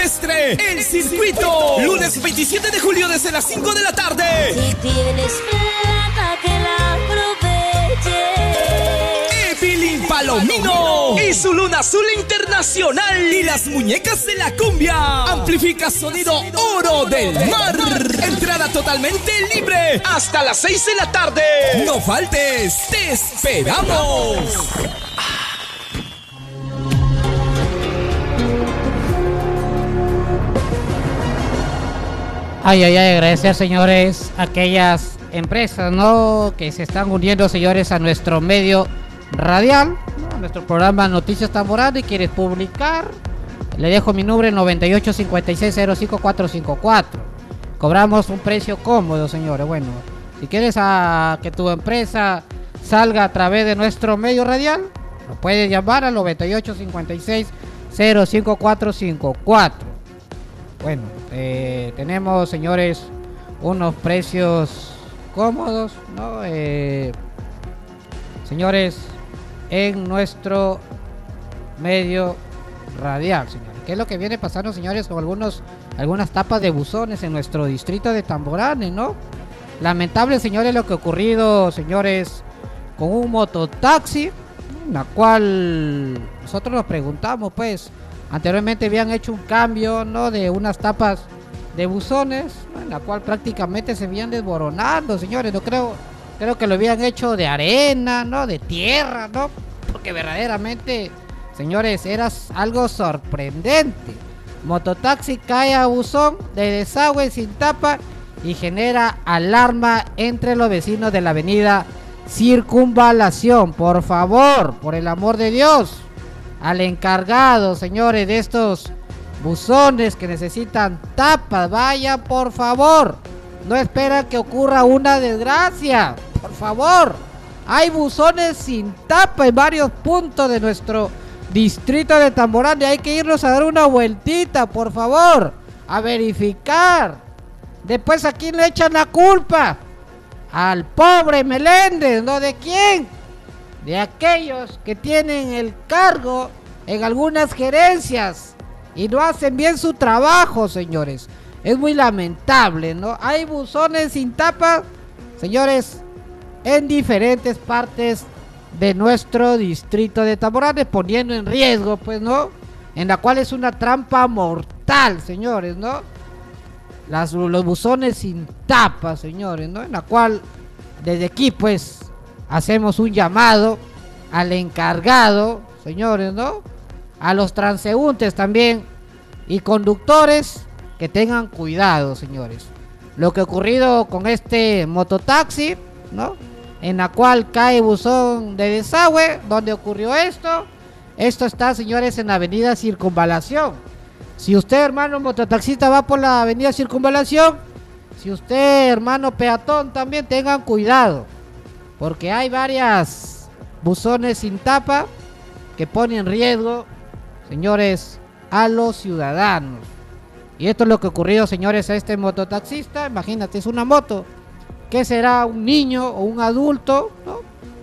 Silvestre, El Circuito. Lunes 27 de julio desde las 5 de la tarde. Si tienes plata que la aproveche. Evelyn Palomino y su Luna Azul Internacional y las muñecas de la cumbia. Amplifica sonido Oro del Mar. Entrada totalmente libre hasta las 6 de la tarde. No faltes, te esperamos. Ay, agradecer, señores, a aquellas empresas, ¿no?, que se están uniendo, señores, a nuestro medio radial, ¿no?, a nuestro programa Noticias Tamborana. Y quieres publicar, le dejo mi número 9856055454. Cobramos un precio cómodo, señores. Bueno, si quieres que tu empresa salga a través de nuestro medio radial, lo puedes llamar al 9856055454. Bueno, tenemos, señores, unos precios cómodos, ¿no? Señores, en nuestro medio radial, señores. ¿Qué es lo que viene pasando, señores, con algunas tapas de buzones en nuestro distrito de Tamborane, ¿no? Lamentable, señores, lo que ha ocurrido, señores, con un mototaxi, en la cual nosotros nos preguntamos, pues, anteriormente habían hecho un cambio, ¿no?, de unas tapas de buzones, ¿no?, en la cual prácticamente se habían desboronando, señores. No creo que lo habían hecho de arena, ¿no?, de tierra, ¿no? Porque verdaderamente, señores, era algo sorprendente. Mototaxi cae a buzón de desagüe sin tapa y genera alarma entre los vecinos de la avenida Circunvalación. Por favor, por el amor de Dios, al encargado, señores, de estos buzones que necesitan tapas, vaya, por favor, no espera que ocurra una desgracia, por favor. Hay buzones sin tapa en varios puntos de nuestro distrito de Tamborane. Hay que irnos a dar una vueltita, por favor, a verificar. Después, ¿a quién le echan la culpa? Al pobre Meléndez, ¿no? ¿De quién? De aquellos que tienen el cargo en algunas gerencias y no hacen bien su trabajo, señores. Es muy lamentable, ¿no? Hay buzones sin tapa, señores, en diferentes partes de nuestro distrito de Tamborane, poniendo en riesgo, pues, ¿no?, en la cual es una trampa mortal, señores, ¿no? Los buzones sin tapa, señores, ¿no? En la cual desde aquí, pues, hacemos un llamado al encargado, señores, ¿no?, a los transeúntes también y conductores que tengan cuidado, señores. Lo que ha ocurrido con este mototaxi, ¿no?, en la cual cae buzón de desagüe, donde ocurrió esto está, señores, en la avenida Circunvalación. Si usted, hermano mototaxista, va por la avenida Circunvalación, si usted, hermano peatón, también tengan cuidado, porque hay varias buzones sin tapa que ponen en riesgo, señores, a los ciudadanos. Y esto es lo que ha ocurrido, señores, a este mototaxista. Imagínate, es una moto. ¿Qué será? ¿Un niño o un adulto? ¿No?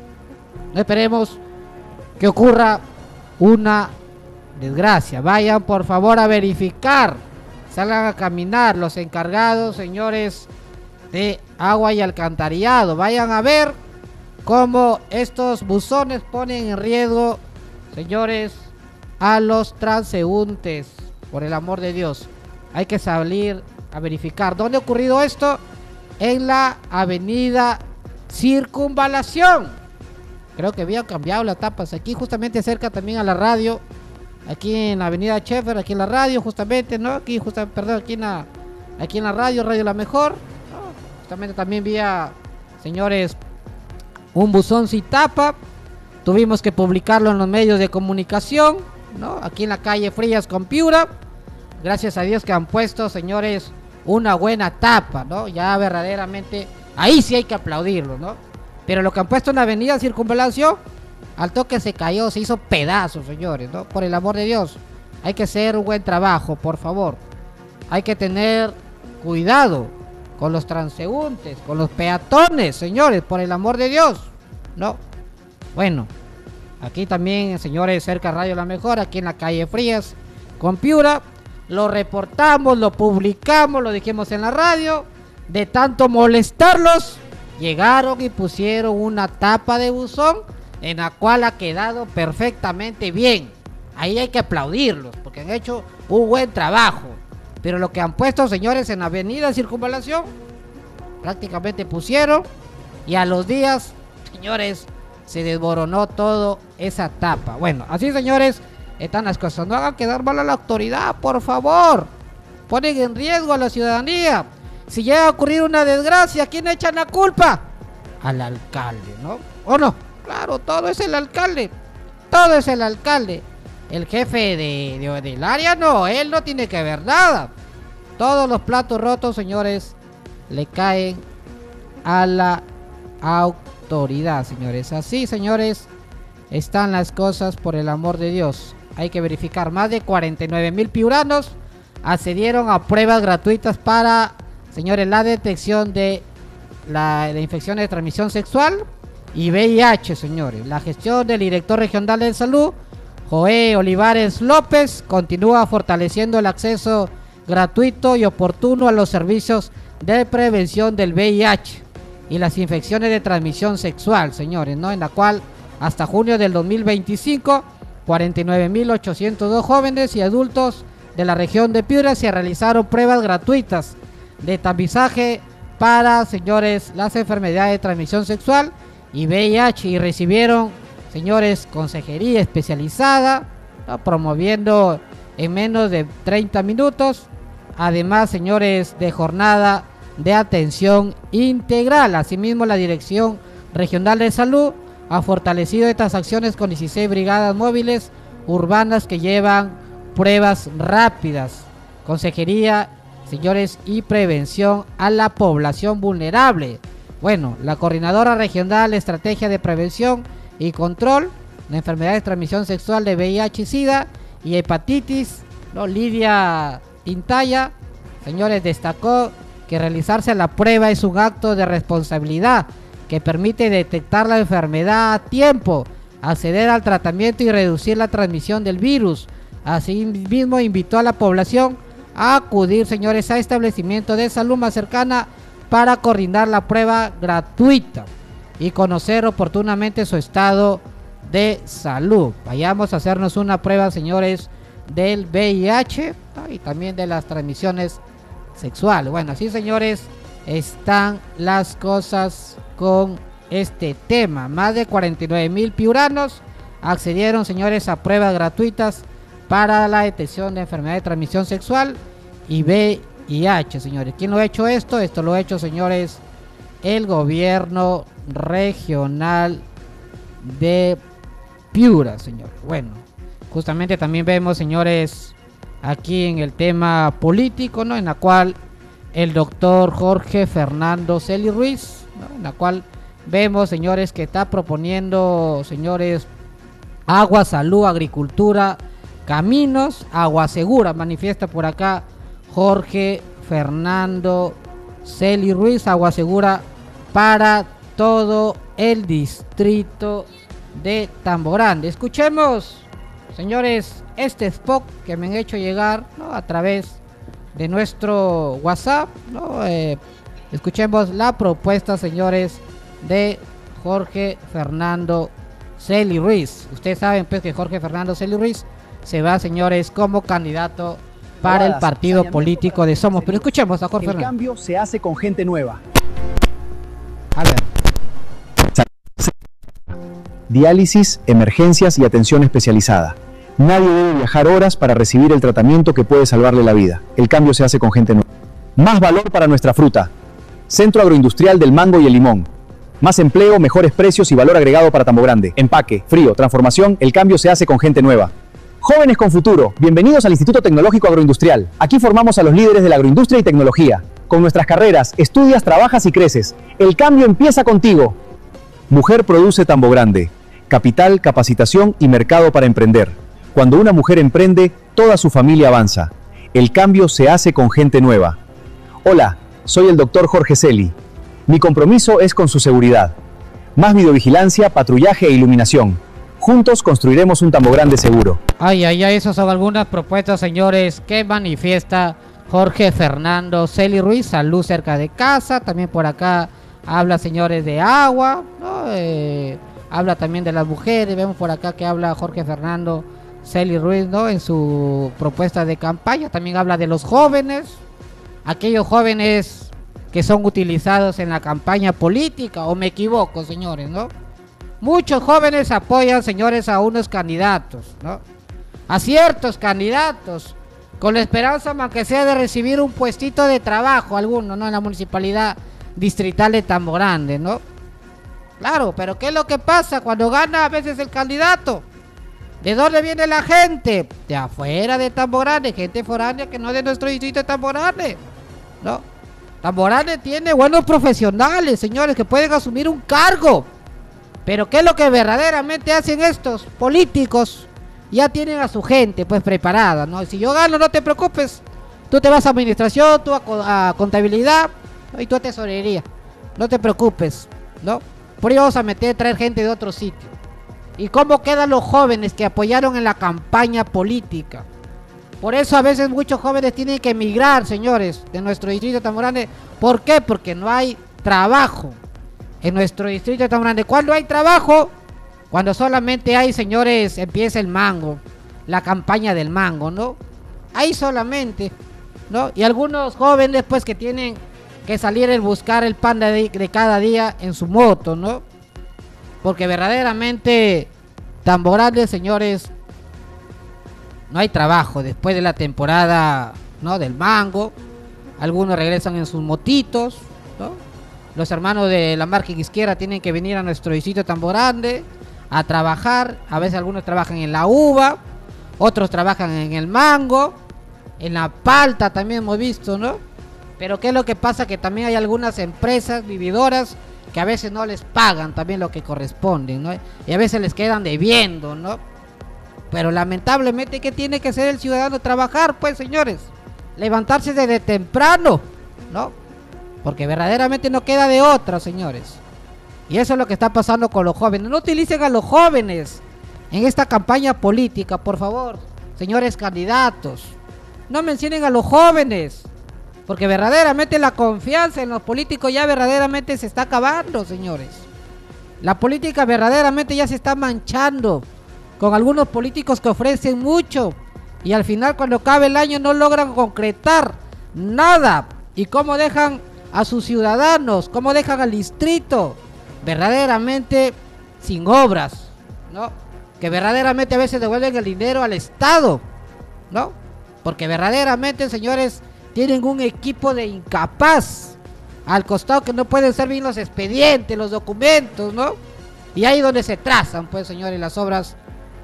No esperemos que ocurra una desgracia. Vayan, por favor, a verificar. Salgan a caminar los encargados, señores, de agua y alcantarillado. Vayan a ver cómo estos buzones ponen en riesgo, señores, a los transeúntes. Por el amor de Dios, hay que salir a verificar. ¿Dónde ha ocurrido esto? En la avenida Circunvalación. Creo que habían cambiado las tapas. Aquí justamente cerca también a la radio. Aquí en la avenida Schaeffer, aquí en la radio justamente, ¿no? Aquí en la radio La Mejor, ¿no? Justamente también vía, señores, un buzón sin tapa. Tuvimos que publicarlo en los medios de comunicación, ¿no? Aquí en la calle Frías con Piura. Gracias a Dios que han puesto, señores, una buena tapa, ¿no? Ya verdaderamente, ahí sí hay que aplaudirlo, ¿no? Pero lo que han puesto en la avenida Circunvalación, al toque se cayó, se hizo pedazos, señores, ¿no? Por el amor de Dios, hay que hacer un buen trabajo, por favor. Hay que tener cuidado con los transeúntes, con los peatones, señores, por el amor de Dios, ¿no? Bueno, aquí también, señores, cerca Radio La Mejor, aquí en la calle Frías con Piura. lo reportamos, lo publicamos, lo dijimos en la radio. De tanto molestarlos, llegaron y pusieron una tapa de buzón en la cual ha quedado perfectamente bien. Ahí hay que aplaudirlos porque han hecho un buen trabajo. Pero lo que han puesto, señores, en Avenida Circunvalación, prácticamente pusieron, y a los días, señores, se desboronó todo esa tapa. Bueno, así, señores, están las cosas. No hagan quedar mal a la autoridad, por favor. Ponen en riesgo a la ciudadanía. Si llega a ocurrir una desgracia, ¿a quién echan la culpa? Al alcalde, ¿no? ¿O no? Claro, todo es el alcalde. Todo es el alcalde. El jefe del área no, él no tiene que ver nada. Todos los platos rotos, señores, le caen a la autoridad, señores. Así, señores, están las cosas, por el amor de Dios. Hay que verificar. Más de 49,000 piuranos accedieron a pruebas gratuitas para, señores, la detección de infecciones de transmisión sexual y VIH, señores. La gestión del director regional de salud, Joé Olivares López, continúa fortaleciendo el acceso gratuito y oportuno a los servicios de prevención del VIH y las infecciones de transmisión sexual, señores, ¿no? En la cual hasta junio del 2025, 49,802 jóvenes y adultos de la región de Piura se realizaron pruebas gratuitas de tamizaje para, señores, las enfermedades de transmisión sexual y VIH, y recibieron, señores, consejería especializada, ¿no? Promoviendo en menos de 30 minutos, además, señores, de jornada de atención integral. Asimismo, la Dirección Regional de Salud ha fortalecido estas acciones con 16 brigadas móviles urbanas que llevan pruebas rápidas, consejería, señores, y prevención a la población vulnerable. Bueno, la Coordinadora Regional de Estrategia de Prevención y Control de Enfermedades de Transmisión Sexual de VIH, SIDA y Hepatitis, ¿no? Lidia Tintaya, señores, destacó que realizarse la prueba es un acto de responsabilidad que permite detectar la enfermedad a tiempo, acceder al tratamiento y reducir la transmisión del virus. Asimismo, invitó a la población a acudir, señores, a establecimientos de salud más cercana para coordinar la prueba gratuita y conocer oportunamente su estado de salud. Vayamos a hacernos una prueba, señores, del VIH, ¿no? Y también de las transmisiones sexuales. Bueno, así, señores, están las cosas con este tema. Más de 49,000 piuranos accedieron, señores, a pruebas gratuitas para la detección de enfermedad de transmisión sexual y VIH, señores. ¿Quién lo ha hecho esto? Esto lo ha hecho, señores, el gobierno regional de Piura, señor. Bueno, justamente también vemos, señores, aquí en el tema político, ¿no? En la cual el doctor Jorge Fernando Celi Ruiz, ¿no? En la cual vemos, señores, que está proponiendo, señores, agua, salud, agricultura, caminos, agua segura. Manifiesta por acá Jorge Fernando Celi Ruiz, agua segura para todo el distrito de Tamborán. Escuchemos, señores, este spot que me han hecho llegar, ¿no? A través de nuestro WhatsApp, ¿no? Escuchemos la propuesta, señores, de Jorge Fernando Celi Ruiz. Ustedes saben, pues, que Jorge Fernando Celi Ruiz se va, señores, como candidato para el partido político de Somos. Pero escuchemos a Jorge Fernando. El cambio se hace con gente nueva. A ver. Diálisis, emergencias y atención especializada. Nadie debe viajar horas para recibir el tratamiento que puede salvarle la vida. El cambio se hace con gente nueva. Más valor para nuestra fruta. Centro Agroindustrial del Mango y el Limón. Más empleo, mejores precios y valor agregado para Tambo Grande. Empaque, frío, transformación. El cambio se hace con gente nueva. Jóvenes con futuro, bienvenidos al Instituto Tecnológico Agroindustrial. Aquí formamos a los líderes de la agroindustria y tecnología. Con nuestras carreras, estudias, trabajas y creces. El cambio empieza contigo. Mujer produce Tambo Grande. Capital, capacitación y mercado para emprender. Cuando una mujer emprende, toda su familia avanza. El cambio se hace con gente nueva. Hola, soy el doctor Jorge Celi. Mi compromiso es con su seguridad. Más videovigilancia, patrullaje e iluminación. Juntos construiremos un Tambo Grande seguro. Ay, esas son algunas propuestas, señores, que manifiesta Jorge Fernando Celi Ruiz. Salud cerca de casa. También por acá habla, señores, de agua, ¿no? Habla también de las mujeres. Vemos por acá que habla Jorge Fernando Celi Ruiz, ¿no? En su propuesta de campaña. También habla de los jóvenes, aquellos jóvenes que son utilizados en la campaña política, o me equivoco, señores, ¿no? Muchos jóvenes apoyan, señores, a unos candidatos, ¿no? A ciertos candidatos, con la esperanza, aunque sea, de recibir un puestito de trabajo, alguno, ¿no? En la municipalidad distrital de Tambo Grande, ¿no? Claro, pero ¿qué es lo que pasa cuando gana a veces el candidato? ¿De dónde viene la gente? De afuera de Tambo Grande, gente foránea que no es de nuestro distrito de Tambo Grande, ¿no? Tambo Grande tiene buenos profesionales, señores, que pueden asumir un cargo. Pero ¿qué es lo que verdaderamente hacen estos políticos? Ya tienen a su gente pues preparada, ¿no? Si yo gano, no te preocupes, tú te vas a administración, tú a contabilidad, ¿no? Y tú a tesorería, no te preocupes, ¿no? Por ahí vamos a traer gente de otro sitio. ¿Y cómo quedan los jóvenes que apoyaron en la campaña política? Por eso a veces muchos jóvenes tienen que emigrar, señores, de nuestro distrito de Tambo Grande. ¿Por qué? Porque no hay trabajo en nuestro distrito de Tambo Grande. ¿Cuándo hay trabajo? Cuando solamente hay, señores, empieza el mango, la campaña del mango, ¿no? Ahí solamente, ¿no? Y algunos jóvenes pues que tienen que salir a buscar el pan de cada día en su moto, ¿no? Porque verdaderamente Tambo Grande, señores, no hay trabajo después de la temporada, ¿no? Del mango. Algunos regresan en sus motitos, ¿no? Los hermanos de la marca izquierda tienen que venir a nuestro distrito de Tambo Grande a trabajar. A veces algunos trabajan en la uva, otros trabajan en el mango, en la palta también hemos visto, ¿no? Pero ¿qué es lo que pasa? Que también hay algunas empresas vividoras que a veces no les pagan también lo que corresponde, ¿no? Y a veces les quedan debiendo, ¿no? Pero lamentablemente, ¿qué tiene que hacer el ciudadano? Trabajar, pues, señores. Levantarse desde temprano, ¿no? Porque verdaderamente no queda de otra, señores. Y eso es lo que está pasando con los jóvenes. No utilicen a los jóvenes en esta campaña política, por favor, señores candidatos. No mencionen a los jóvenes, porque verdaderamente la confianza en los políticos ya verdaderamente se está acabando, señores. La política verdaderamente ya se está manchando con algunos políticos que ofrecen mucho y al final, cuando acabe el año, no logran concretar nada. ¿Y cómo dejan a sus ciudadanos? ¿Cómo dejan al distrito verdaderamente sin obras, ¿no? Que verdaderamente a veces devuelven el dinero al Estado, ¿no? Porque verdaderamente, señores, tienen un equipo de incapaz al costado que no pueden ser bien los expedientes, los documentos, ¿no? Y ahí donde se trazan, pues, señores, las obras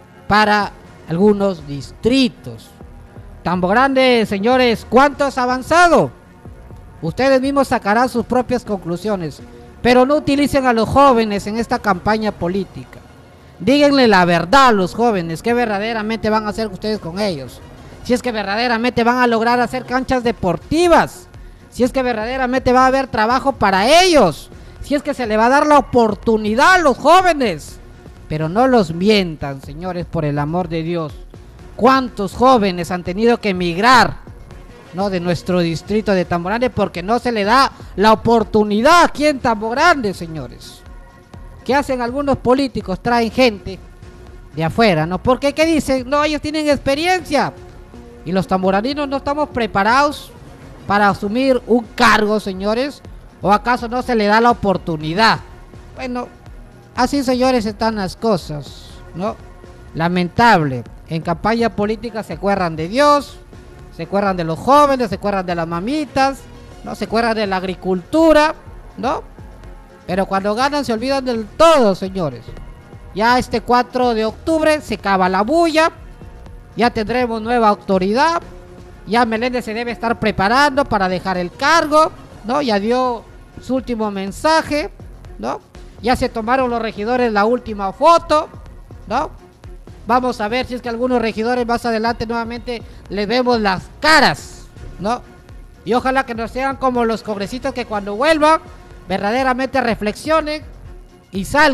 para algunos distritos. Tambo Grande, señores, ¿cuánto has avanzado? Ustedes mismos sacarán sus propias conclusiones, pero no utilicen a los jóvenes en esta campaña política. Díganle la verdad a los jóvenes, ¿qué verdaderamente van a hacer ustedes con ellos? Si es que verdaderamente van a lograr hacer canchas deportivas, si es que verdaderamente va a haber trabajo para ellos, si es que se le va a dar la oportunidad a los jóvenes. Pero no los mientan, señores, por el amor de Dios. ¿Cuántos jóvenes han tenido que emigrar, ¿no? De nuestro distrito de Tambo Grande porque no se le da la oportunidad aquí en Tambo Grande, señores? ¿Qué hacen algunos políticos? Traen gente de afuera, ¿no? Porque ¿qué dicen? No, ellos tienen experiencia. Y los tambograndinos no estamos preparados para asumir un cargo, señores. ¿O acaso no se le da la oportunidad? Bueno, así, señores, están las cosas, ¿no? Lamentable. En campaña política se acuerdan de Dios, se acuerdan de los jóvenes, se acuerdan de las mamitas, ¿no? Se acuerdan de la agricultura, ¿no? Pero cuando ganan se olvidan del todo, señores. Ya este 4 de octubre se acaba la bulla, ya tendremos nueva autoridad, ya Meléndez se debe estar preparando para dejar el cargo, ¿no? Ya dio su último mensaje, ¿no? Ya se tomaron los regidores la última foto, ¿no? Vamos a ver si es que algunos regidores más adelante nuevamente les vemos las caras, ¿no? Y ojalá que no sean como los congresistas que cuando vuelvan verdaderamente reflexionen y salgan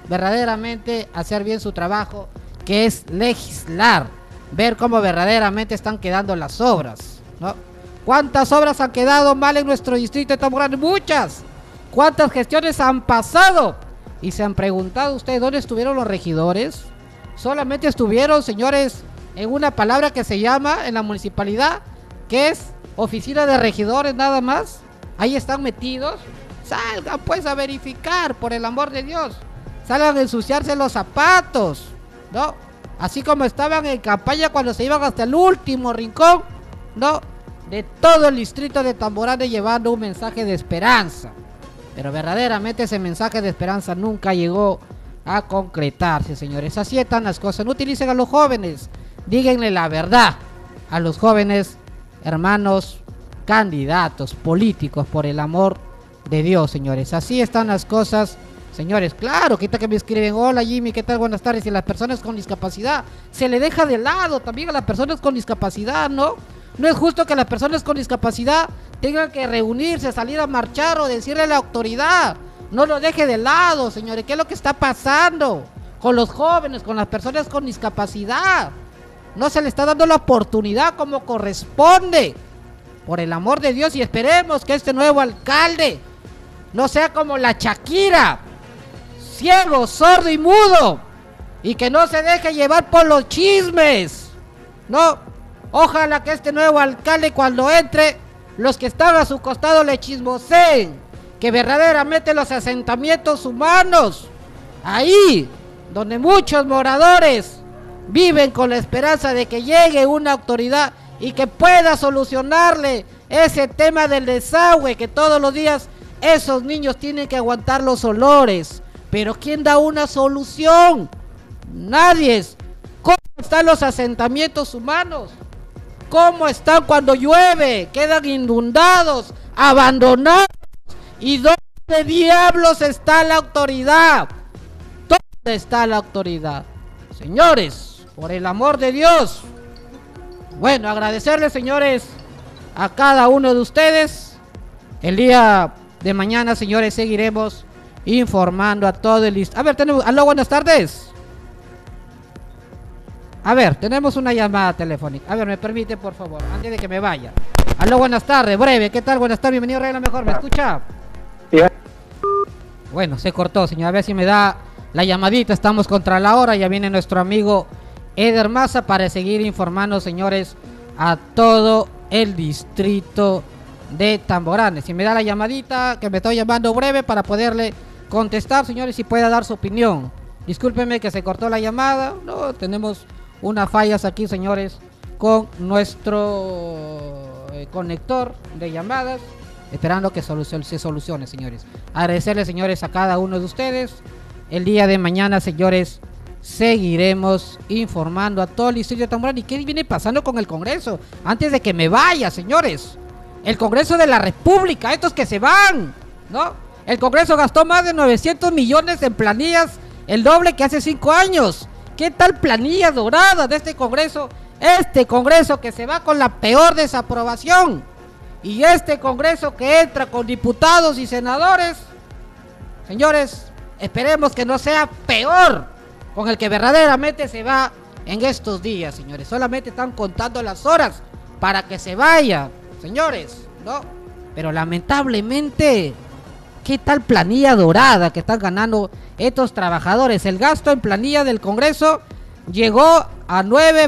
verdaderamente hacer bien su trabajo, que es legislar, ver cómo verdaderamente están quedando las obras, ¿no? ¿Cuántas obras han quedado mal en nuestro distrito de Tamborán? Muchas. ¿Cuántas gestiones han pasado? Y se han preguntado ustedes, ¿dónde estuvieron los regidores? Solamente estuvieron, señores, en una palabra que se llama en la municipalidad, que es oficina de regidores nada más. Ahí están metidos. Salgan pues a verificar, por el amor de Dios. Salgan a ensuciarse los zapatos, ¿no? Así como estaban en campaña cuando se iban hasta el último rincón, ¿no? De todo el distrito de Tamborane, llevando un mensaje de esperanza. Pero verdaderamente ese mensaje de esperanza nunca llegó a concretarse, señores. Así están las cosas. No utilicen a los jóvenes. Díganle la verdad a los jóvenes, hermanos, candidatos políticos, por el amor de Dios, señores. Así están las cosas, señores. Claro, quita que me escriben, hola Jimmy, ¿qué tal? Buenas tardes. Y las personas con discapacidad, se le deja de lado también a las personas con discapacidad, ¿no? No es justo que las personas con discapacidad tengan que reunirse, salir a marchar o decirle a la autoridad. No lo deje de lado, señores. ¿Qué es lo que está pasando con los jóvenes, con las personas con discapacidad? No se le está dando la oportunidad como corresponde. Por el amor de Dios, y esperemos que este nuevo alcalde no sea como la Shakira, ciego, sordo y mudo, y que no se deje llevar por los chismes. No, ojalá que este nuevo alcalde, cuando entre, los que están a su costado le chismoseen, que verdaderamente los asentamientos humanos, ahí donde muchos moradores viven con la esperanza de que llegue una autoridad y que pueda solucionarle ese tema del desagüe, que todos los días esos niños tienen que aguantar los olores. Pero ¿quién da una solución? Nadie. ¿Cómo están los asentamientos humanos? ¿Cómo están cuando llueve? Quedan inundados, abandonados. ¿Y dónde diablos está la autoridad? ¿Dónde está la autoridad? Señores, por el amor de Dios. Bueno, agradecerles, señores, a cada uno de ustedes. El día de mañana, señores, seguiremos informando a todo el distrito. A ver, tenemos... Aló, buenas tardes. A ver, tenemos una llamada telefónica. A ver, me permite, por favor, antes de que me vaya. Aló, buenas tardes, breve. ¿Qué tal? Buenas tardes, bienvenido a Regla Mejor. ¿Me escucha? Sí. Bueno, se cortó, señor. A ver si me da la llamadita. Estamos contra la hora. Ya viene nuestro amigo Eder Maza para seguir informando, señores, a todo el distrito de Tamborane. Si me da la llamadita, que me estoy llamando breve para poderle contestar, señores, y pueda dar su opinión. Discúlpenme que se cortó la llamada. No, tenemos unas fallas aquí, señores, con nuestro conector de llamadas, esperando que se solucione, señores. Agradecerles, señores, a cada uno de ustedes. El día de mañana, señores, seguiremos informando a todo el distrito de Tamborane. ¿Y qué viene pasando con el Congreso? Antes de que me vaya, señores, el Congreso de la República, estos que se van, ¿no? El Congreso gastó más de 900 millones en planillas, el doble que hace 5 años. ¿Qué tal planilla dorada de este Congreso? Este Congreso que se va con la peor desaprobación, y este Congreso que entra con diputados y senadores, señores, esperemos que no sea peor con el que verdaderamente se va en estos días, señores. Solamente están contando las horas para que se vaya, señores, ¿no? Pero lamentablemente, ¿qué tal planilla dorada que están ganando estos trabajadores? El gasto en planilla del Congreso llegó a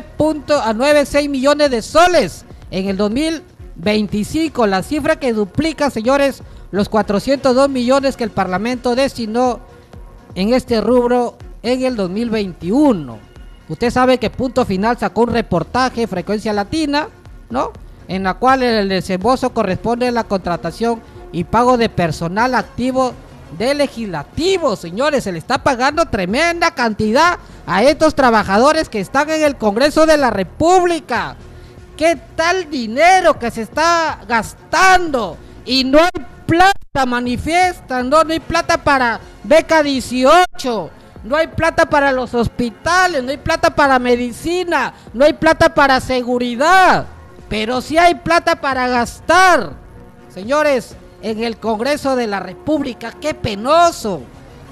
9.96 millones de soles en el 2025, la cifra que duplica, señores, los 402 millones que el Parlamento destinó en este rubro en el 2021. Usted sabe que Punto Final sacó un reportaje, Frecuencia Latina, ¿no?, en la cual el desembolso corresponde a la contratación y pago de personal activo del legislativo. Señores, se le está pagando tremenda cantidad a estos trabajadores que están en el Congreso de la República. ¿Qué tal dinero que se está gastando? Y no hay plata, manifiestan, no hay plata para beca 18, no hay plata para los hospitales, no hay plata para medicina, no hay plata para seguridad, pero sí hay plata para gastar, señores, en el Congreso de la República. ¡Qué penoso!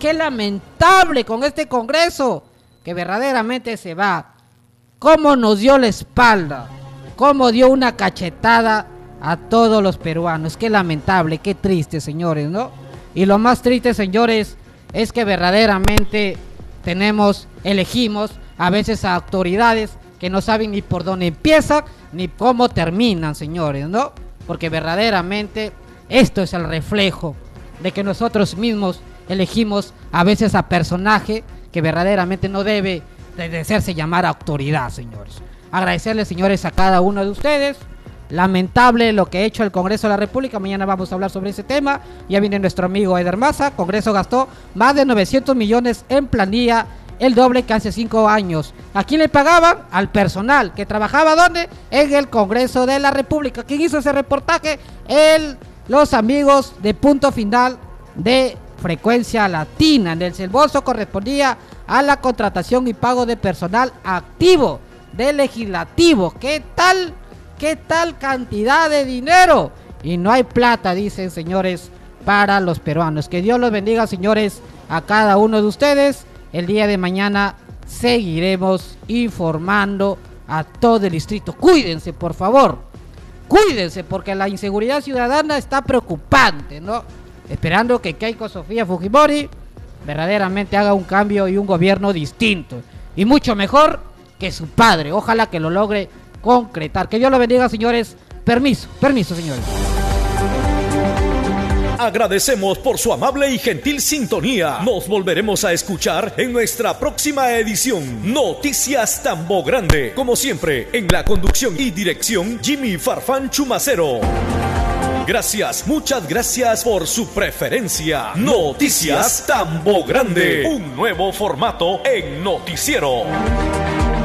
qué lamentable con este Congreso, que verdaderamente se va. Cómo nos dio la espalda, cómo dio una cachetada a todos los peruanos. Qué lamentable, qué triste, señores, ¿no? Y lo más triste, señores, es que verdaderamente elegimos a veces a autoridades que no saben ni por dónde empiezan ni cómo terminan, señores, ¿no? Porque verdaderamente esto es el reflejo de que nosotros mismos elegimos a veces a personaje que verdaderamente no debe de hacerse llamar autoridad, señores. Agradecerles, señores, a cada uno de ustedes. Lamentable lo que ha hecho el Congreso de la República. Mañana vamos a hablar sobre ese tema. Ya viene nuestro amigo Eder Maza. Congreso gastó más de 900 millones en planilla, el doble que hace 5 años. ¿A quién le pagaban? Al personal que trabajaba ¿dónde? En el Congreso de la República. ¿Quién hizo ese reportaje? Los amigos de Punto Final de Frecuencia Latina. En el bolso correspondía a la contratación y pago de personal activo del legislativo. ¿Qué tal cantidad de dinero? Y no hay plata, dicen, señores, para los peruanos. Que Dios los bendiga, señores, a cada uno de ustedes. El día de mañana seguiremos informando a todo el distrito. Cuídense, por favor. Cuídense, porque la inseguridad ciudadana está preocupante, ¿no? Esperando que Keiko Sofía Fujimori verdaderamente haga un cambio y un gobierno distinto. Y mucho mejor que su padre. Ojalá que lo logre concretar. Que Dios lo bendiga, señores. Permiso, señores. Agradecemos por su amable y gentil sintonía. Nos volveremos a escuchar en nuestra próxima edición. Noticias Tambo Grande. Como siempre, en la conducción y dirección, Jimmy Farfán Chumacero. Gracias, muchas gracias por su preferencia. Noticias Tambo Grande. Un nuevo formato en noticiero.